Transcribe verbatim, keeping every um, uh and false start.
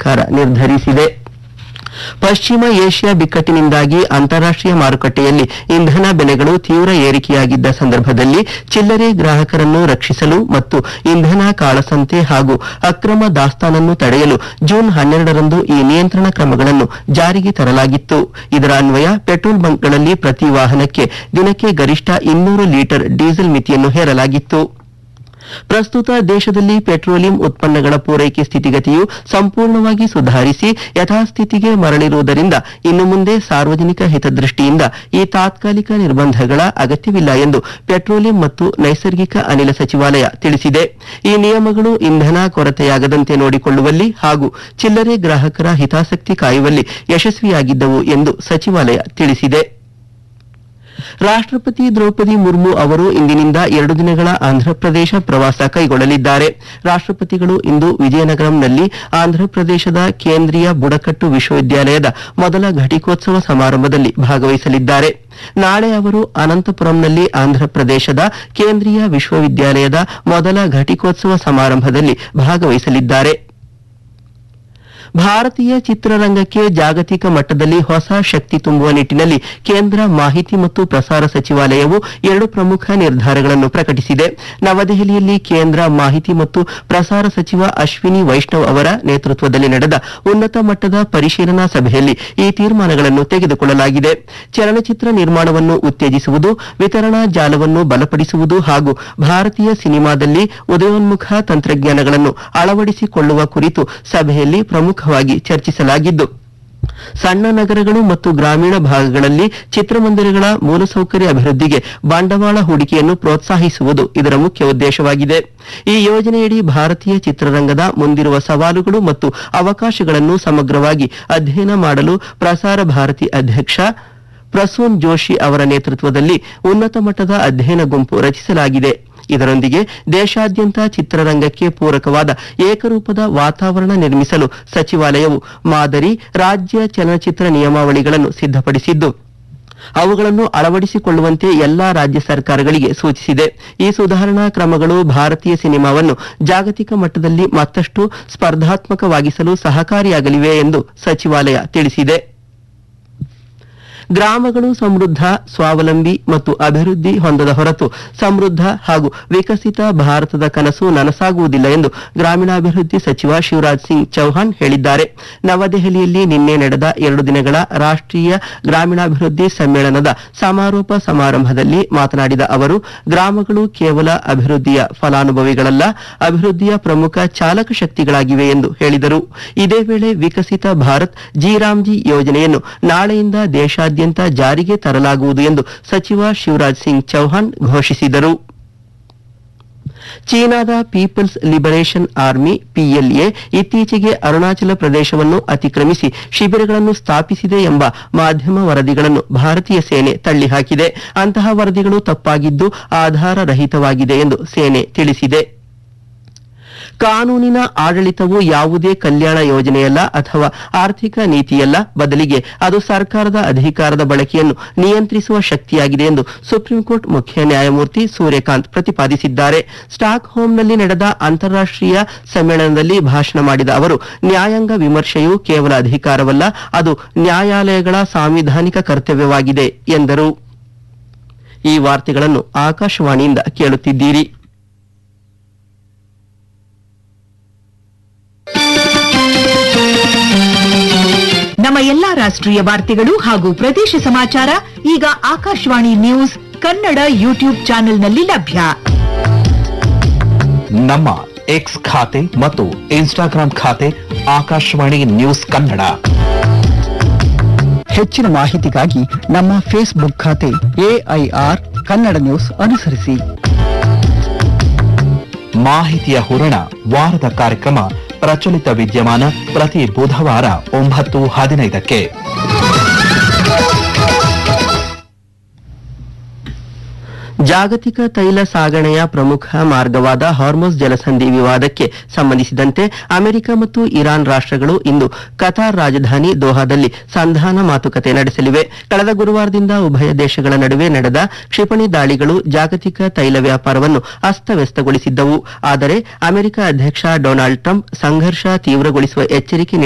ಸರ್ಕಾರ ನಿರ್ಧರಿಸಿದೆ. ಪಶ್ಚಿಮ ಏಷ್ಯಾ ಬಿಕ್ಕಟ್ಟಿನಿಂದಾಗಿ ಅಂತಾರಾಷ್ಟೀಯ ಮಾರುಕಟ್ಟೆಯಲ್ಲಿ ಇಂಧನ ಬೆಲೆಗಳು ತೀವ್ರ ಏರಿಕೆಯಾಗಿದ್ದ ಸಂದರ್ಭದಲ್ಲಿ ಚಿಲ್ಲರೆ ಗ್ರಾಹಕರನ್ನು ರಕ್ಷಿಸಲು ಮತ್ತು ಇಂಧನ ಕಾಳಸಂತೆ ಹಾಗೂ ಅಕ್ರಮ ದಾಸ್ತಾನನ್ನು ತಡೆಯಲು ಜೂನ್ ಹನ್ನೆರಡರಂದು ಈ ನಿಯಂತ್ರಣ ಕ್ರಮಗಳನ್ನು ಜಾರಿಗೆ ತರಲಾಗಿತ್ತು. ಇದರ ಅನ್ವಯ ಪೆಟ್ರೋಲ್ ಬಂಕ್ಗಳಲ್ಲಿ ಪ್ರತಿ ವಾಹನಕ್ಕೆ ದಿನಕ್ಕೆ ಗರಿಷ್ಠ ಇನ್ನೂರು ಲೀಟರ್ ಡೀಸೆಲ್ ಮಿತಿಯನ್ನು ಹೇರಲಾಗಿತ್ತು. ಪ್ರಸ್ತುತ ದೇಶದಲ್ಲಿ ಪೆಟ್ರೋಲಿಯಂ ಉತ್ಪನ್ನಗಳ ಪೂರೈಕೆ ಸ್ಥಿತಿಗತಿಯು ಸಂಪೂರ್ಣವಾಗಿ ಸುಧಾರಿಸಿ ಯಥಾಸ್ಥಿತಿಗೆ ಮರಳಿರುವುದರಿಂದ ಇನ್ನು ಮುಂದೆ ಸಾರ್ವಜನಿಕ ಹಿತದೃಷ್ಟಿಯಿಂದ ಈ ತಾತ್ಕಾಲಿಕ ನಿರ್ಬಂಧಗಳ ಅಗತ್ಯವಿಲ್ಲ ಎಂದು ಪೆಟ್ರೋಲಿಯಂ ಮತ್ತು ನೈಸರ್ಗಿಕ ಅನಿಲ ಸಚಿವಾಲಯ ತಿಳಿಸಿದೆ. ಈ ನಿಯಮಗಳು ಇಂಧನ ಕೊರತೆಯಾಗದಂತೆ ನೋಡಿಕೊಳ್ಳುವಲ್ಲಿ ಹಾಗೂ ಚಿಲ್ಲರೆ ಗ್ರಾಹಕರ ಹಿತಾಸಕ್ತಿ ಕಾಯುವಲ್ಲಿ ಯಶಸ್ವಿಯಾಗಿದ್ದವು ಎಂದು ಸಚಿವಾಲಯ ತಿಳಿಸಿದೆ. ರಾಷ್ಟ್ರಪತಿ ದ್ರೌಪದಿ ಮುರ್ಮು ಅವರು ಇಂದಿನಿಂದ ಎರಡು ದಿನಗಳ ಆಂಧ್ರಪ್ರದೇಶ ಪ್ರವಾಸ ಕೈಗೊಳ್ಳಲಿದ್ದಾರೆ. ರಾಷ್ಟ್ರಪತಿಗಳು ಇಂದು ವಿಜಯನಗರಂನಲ್ಲಿ ಆಂಧ್ರಪ್ರದೇಶದ ಕೇಂದ್ರೀಯ ಬುಡಕಟ್ಟು ವಿಶ್ವವಿದ್ಯಾಲಯದ ಮೊದಲ ಘಟಿಕೋತ್ಸವ ಸಮಾರಂಭದಲ್ಲಿ ಭಾಗವಹಿಸಲಿದ್ದಾರೆ. ನಾಳೆ ಅವರು ಅನಂತಪುರಂನಲ್ಲಿ ಆಂಧ್ರಪ್ರದೇಶದ ಕೇಂದ್ರೀಯ ವಿಶ್ವವಿದ್ಯಾಲಯದ ಮೊದಲ ಘಟಿಕೋತ್ಸವ ಸಮಾರಂಭದಲ್ಲಿ ಭಾಗವಹಿಸಲಿದ್ದಾರೆ. ಭಾರತೀಯ ಚಿತ್ರರಂಗಕ್ಕೆ ಜಾಗತಿಕ ಮಟ್ಟದಲ್ಲಿ ಹೊಸ ಶಕ್ತಿ ತುಂಬುವ ನಿಟ್ಟಿನಲ್ಲಿ ಕೇಂದ್ರ ಮಾಹಿತಿ ಮತ್ತು ಪ್ರಸಾರ ಸಚಿವಾಲಯವು ಎರಡು ಪ್ರಮುಖ ನಿರ್ಧಾರಗಳನ್ನು ಪ್ರಕಟಿಸಿದೆ. ನವದೆಹಲಿಯಲ್ಲಿ ಕೇಂದ್ರ ಮಾಹಿತಿ ಮತ್ತು ಪ್ರಸಾರ ಸಚಿವ ಅಶ್ವಿನಿ ವೈಷ್ಣವ್ ಅವರ ನೇತೃತ್ವದಲ್ಲಿ ನಡೆದ ಉನ್ನತ ಮಟ್ಟದ ಪರಿಶೀಲನಾ ಸಭೆಯಲ್ಲಿ ಈ ತೀರ್ಮಾನಗಳನ್ನು ತೆಗೆದುಕೊಳ್ಳಲಾಗಿದೆ. ಚಲನಚಿತ್ರ ನಿರ್ಮಾಣವನ್ನು ಉತ್ತೇಜಿಸುವುದು, ವಿತರಣಾ ಜಾಲವನ್ನು ಬಲಪಡಿಸುವುದು ಹಾಗೂ ಭಾರತೀಯ ಸಿನಿಮಾದಲ್ಲಿ ಉದಯೋನ್ಮುಖ ತಂತ್ರಜ್ಞಾನಗಳನ್ನು ಅಳವಡಿಸಿಕೊಳ್ಳುವ ಕುರಿತು ಸಭೆಯಲ್ಲಿ ಪ್ರಮುಖ ಚರ್ಚಿಸಲಾಗಿದ್ದು, ಸಣ್ಣ ನಗರಗಳು ಮತ್ತು ಗ್ರಾಮೀಣ ಭಾಗಗಳಲ್ಲಿ ಚಿತ್ರಮಂದಿರಗಳ ಮೂಲಸೌಕರ್ಯ ಅಭಿವೃದ್ಧಿಗೆ ಬಂಡವಾಳ ಹೂಡಿಕೆಯನ್ನು ಪ್ರೋತ್ಸಾಹಿಸುವುದು ಇದರ ಮುಖ್ಯ ಉದ್ದೇಶವಾಗಿದೆ. ಈ ಯೋಜನೆಯಡಿ ಭಾರತೀಯ ಚಿತ್ರರಂಗದ ಮುಂದಿರುವ ಸವಾಲುಗಳು ಮತ್ತು ಅವಕಾಶಗಳನ್ನು ಸಮಗ್ರವಾಗಿ ಅಧ್ಯಯನ ಮಾಡಲು ಪ್ರಸಾರ ಭಾರತಿ ಅಧ್ಯಕ್ಷ ಪ್ರಸೂನ್ ಜೋಶಿ ಅವರ ನೇತೃತ್ವದಲ್ಲಿ ಉನ್ನತ ಮಟ್ಟದ ಅಧ್ಯಯನ ಗುಂಪು ರಚಿಸಲಾಗಿದೆ. ಇದರೊಂದಿಗೆ ದೇಶಾದ್ಯಂತ ಚಿತ್ರರಂಗಕ್ಕೆ ಪೂರಕವಾದ ಏಕರೂಪದ ವಾತಾವರಣ ನಿರ್ಮಿಸಲು ಸಚಿವಾಲಯವು ಮಾದರಿ ರಾಜ್ಯ ಚಲನಚಿತ್ರ ನಿಯಮಾವಳಿಗಳನ್ನು ಸಿದ್ಧಪಡಿಸಿದ್ದು, ಅವುಗಳನ್ನು ಅಳವಡಿಸಿಕೊಳ್ಳುವಂತೆ ಎಲ್ಲಾ ರಾಜ್ಯ ಸರ್ಕಾರಗಳಿಗೆ ಸೂಚಿಸಿದೆ. ಈ ಸುಧಾರಣಾ ಕ್ರಮಗಳು ಭಾರತೀಯ ಸಿನಿಮಾವನ್ನು ಜಾಗತಿಕ ಮಟ್ಟದಲ್ಲಿ ಮತ್ತಷ್ಟು ಸ್ಪರ್ಧಾತ್ಮಕವಾಗಿಸಲು ಸಹಕಾರಿಯಾಗಲಿವೆ ಎಂದು ಸಚಿವಾಲಯ ತಿಳಿಸಿದೆ. ಗ್ರಾಮಗಳು ಸಮೃದ್ಧ, ಸ್ವಾವಲಂಬಿ ಮತ್ತು ಅಭಿವೃದ್ಧಿ ಹೊಂದದ ಹೊರತು ಸಮೃದ್ಧ ಹಾಗೂ ವಿಕಸಿತ ಭಾರತದ ಕನಸು ನನಸಾಗುವುದಿಲ್ಲ ಎಂದು ಗ್ರಾಮೀಣಾಭಿವೃದ್ಧಿ ಸಚಿವ ಶಿವರಾಜ್ ಸಿಂಗ್ ಚೌಹಾಣ್ ಹೇಳಿದ್ದಾರೆ. ನವದೆಹಲಿಯಲ್ಲಿ ನಿನ್ನೆ ನಡೆದ ಎರಡು ದಿನಗಳ ರಾಷ್ಟ್ರೀಯ ಗ್ರಾಮೀಣಾಭಿವೃದ್ಧಿ ಸಮ್ಮೇಳನದ ಸಮಾರೋಪ ಸಮಾರಂಭದಲ್ಲಿ ಮಾತನಾಡಿದ ಅವರು, ಗ್ರಾಮಗಳು ಕೇವಲ ಅಭಿವೃದ್ಧಿಯ ಫಲಾನುಭವಿಗಳಲ್ಲ, ಅಭಿವೃದ್ಧಿಯ ಪ್ರಮುಖ ಚಾಲಕ ಶಕ್ತಿಗಳಾಗಿವೆ ಎಂದು ಹೇಳಿದರು. ಇದೇ ವೇಳೆ ವಿಕಸಿತ ಭಾರತ್ ಜಿ ರಾಮ್ಜಿ ಯೋಜನೆಯನ್ನು ನಾಳೆಯಿಂದ ದೇಶಾದ್ಯಂತ ಜಾರಿಗೆ ತರಲಾಗುವುದು ಎಂದು ಸಚಿವ ಶಿವರಾಜ್ ಸಿಂಗ್ ಚೌಹಾಣ್ ಘೋಷಿಸಿದರು. ಚೀನಾದ ಪೀಪಲ್ಸ್ ಲಿಬರೇಷನ್ ಆರ್ಮಿ ಪಿಎಲ್ಎ ಇತ್ತೀಚೆಗೆ ಅರುಣಾಚಲ ಪ್ರದೇಶವನ್ನು ಅತಿಕ್ರಮಿಸಿ ಶಿಬಿರಗಳನ್ನು ಸ್ಥಾಪಿಸಿದೆ ಎಂಬ ಮಾಧ್ಯಮ ವರದಿಗಳನ್ನು ಭಾರತೀಯ ಸೇನೆ ತಳ್ಳಿಹಾಕಿದೆ. ಅಂತಹ ವರದಿಗಳು ತಪ್ಪಾಗಿದ್ದು ಆಧಾರರಹಿತವಾಗಿದೆ ಎಂದು ಸೇನೆ ತಿಳಿಸಿದೆ. ಕಾನೂನಿನ ಆಡಳಿತವು ಯಾವುದೇ ಕಲ್ಯಾಣ ಯೋಜನೆಯಲ್ಲ ಅಥವಾ ಆರ್ಥಿಕ ನೀತಿಯಲ್ಲ, ಬದಲಿಗೆ ಅದು ಸರ್ಕಾರದ ಅಧಿಕಾರದ ಬಳಕೆಯನ್ನು ನಿಯಂತ್ರಿಸುವ ಶಕ್ತಿಯಾಗಿದೆ ಎಂದು ಸುಪ್ರೀಂ ಕೋರ್ಟ್ ಮುಖ್ಯ ನ್ಯಾಯಮೂರ್ತಿ ಸೂರ್ಯಕಾಂತ್ ಪ್ರತಿಪಾದಿಸಿದ್ದಾರೆ. ಸ್ಟಾಕ್ ಹೋಮ್ನಲ್ಲಿ ನಡೆದ ಅಂತಾರಾಷ್ಟೀಯ ಸಮ್ಮೇಳನದಲ್ಲಿ ಭಾಷಣ ಮಾಡಿದ ಅವರು, ನ್ಯಾಯಾಂಗ ವಿಮರ್ಶೆಯು ಕೇವಲ ಅಧಿಕಾರವಲ್ಲ, ಅದು ನ್ಯಾಯಾಲಯಗಳ ಸಾಂವಿಧಾನಿಕ ಕರ್ತವ್ಯವಾಗಿದೆ ಎಂದರು. ಈ ವಾರ್ತೆಗಳನ್ನು ಆಕಾಶವಾಣಿಯಿಂದ ಕೇಳುತ್ತಿದ್ದೀರಿ. ನಮ್ಮ ಎಲ್ಲಾ ರಾಷ್ಟ್ರೀಯ ವಾರ್ತೆಗಳು ಹಾಗೂ ಪ್ರದೇಶ ಸಮಾಚಾರ ಈಗ ಆಕಾಶವಾಣಿ ನ್ಯೂಸ್ ಕನ್ನಡ ಯೂಟ್ಯೂಬ್ ಚಾನೆಲ್ನಲ್ಲಿ ಲಭ್ಯ. ನಮ್ಮ ಎಕ್ಸ್ ಖಾತೆ ಮತ್ತು ಇನ್ಸ್ಟಾಗ್ರಾಂ ಖಾತೆ ಆಕಾಶವಾಣಿ ನ್ಯೂಸ್ ಕನ್ನಡ. ಹೆಚ್ಚಿನ ಮಾಹಿತಿಗಾಗಿ ನಮ್ಮ ಫೇಸ್ಬುಕ್ ಖಾತೆ ಎಐಆರ್ ಕನ್ನಡ ನ್ಯೂಸ್ ಅನುಸರಿಸಿ. ಮಾಹಿತಿಯ ಹೂರಣ ವಾರದ ಕಾರ್ಯಕ್ರಮ ಪ್ರಚಲಿತ ವಿದ್ಯಮಾನ ಪ್ರತಿ ಬುಧವಾರ ಒಂಬತ್ತು ಹದಿನೈದಕ್ಕೆ. ಜಾಗತಿಕ ತೈಲ ಸಾಗಣೆಯ ಪ್ರಮುಖ ಮಾರ್ಗವಾದ ಹಾರ್ಮುಜ್ ಜಲಸಂಧಿ ವಿವಾದಕ್ಕೆ ಸಂಬಂಧಿಸಿದಂತೆ ಅಮೆರಿಕ ಮತ್ತು ಇರಾನ್ ರಾಷ್ಟ್ರಗಳು ಇಂದು ಕತಾರ್ ರಾಜಧಾನಿ ದೋಹಾದಲ್ಲಿ ಸಂಧಾನ ಮಾತುಕತೆ ನಡೆಸಲಿವೆ. ಕಳೆದ ಗುರುವಾರದಿಂದ ಉಭಯ ದೇಶಗಳ ನಡುವೆ ನಡೆದ ಕ್ಷಿಪಣಿ ದಾಳಿಗಳು ಜಾಗತಿಕ ತೈಲ ವ್ಯಾಪಾರವನ್ನು ಅಸ್ತವ್ಯಸ್ತಗೊಳಿಸಿದ್ದವು. ಆದರೆ ಅಮೆರಿಕ ಅಧ್ಯಕ್ಷ ಡೊನಾಲ್ಡ್ ಟ್ರಂಪ್ ಸಂಘರ್ಷ ತೀವ್ರಗೊಳಿಸುವ ಎಚ್ಚರಿಕೆ